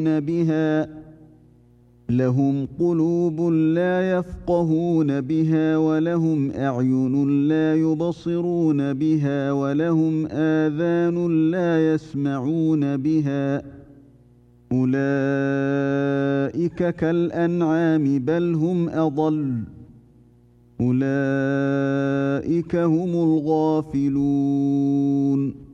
بها لهم قلوب لا يفقهون بها ولهم أعين لا يبصرون بها ولهم آذان لا يسمعون بها أولئك كالأنعام بل هم أضل أولئك هم الغافلون